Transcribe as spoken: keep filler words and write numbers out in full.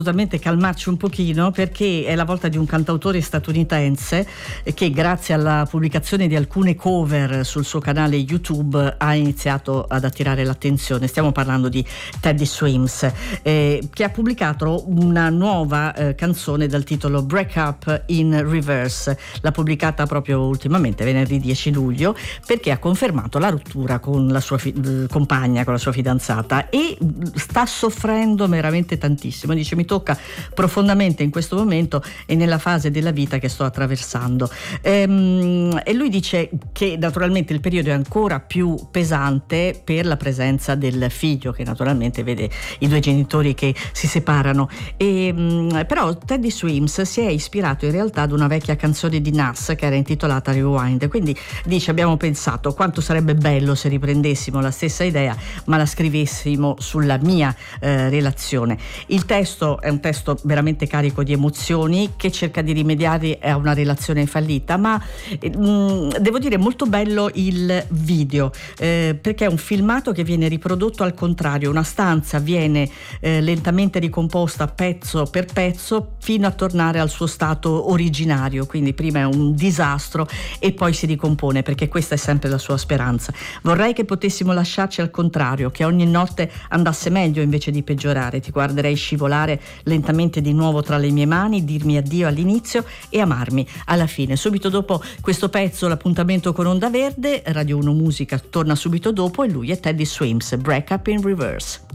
Assolutamente calmarci un pochino, perché è la volta di un cantautore statunitense che grazie alla pubblicazione di alcune cover sul suo canale YouTube ha iniziato ad attirare l'attenzione. Stiamo parlando di Teddy Swims, eh, che ha pubblicato una nuova eh, canzone dal titolo Break Up in Reverse. L'ha pubblicata proprio ultimamente, venerdì dieci luglio, perché ha confermato la rottura con la sua fi- compagna, con la sua fidanzata, e sta soffrendo veramente tantissimo. Dice: mi tocca profondamente in questo momento e nella fase della vita che sto attraversando. Ehm, e lui dice che naturalmente il periodo è ancora più pesante per la presenza del figlio, che naturalmente vede i due genitori che si separano. E, mh, però Teddy Swims si è ispirato in realtà ad una vecchia canzone di Nas che era intitolata Rewind, quindi dice: abbiamo pensato quanto sarebbe bello se riprendessimo la stessa idea ma la scrivessimo sulla mia eh, relazione. Il testo è un testo veramente carico di emozioni, che cerca di rimediare a una relazione fallita, ma mh, devo dire molto bello il video, eh, perché è un filmato che viene riprodotto al contrario. Una stanza viene eh, lentamente ricomposta pezzo per pezzo fino a tornare al suo stato originario, quindi prima è un disastro e poi si ricompone, perché questa è sempre la sua speranza. Vorrei che potessimo lasciarci al contrario, che ogni notte andasse meglio invece di peggiorare. Ti guarderei scivolare lentamente di nuovo tra le mie mani, dirmi addio all'inizio e amarmi alla fine. Subito dopo questo pezzo l'appuntamento con Onda Verde, Radio uno Musica torna subito dopo, e lui è Teddy Swims, Break Up in Reverse.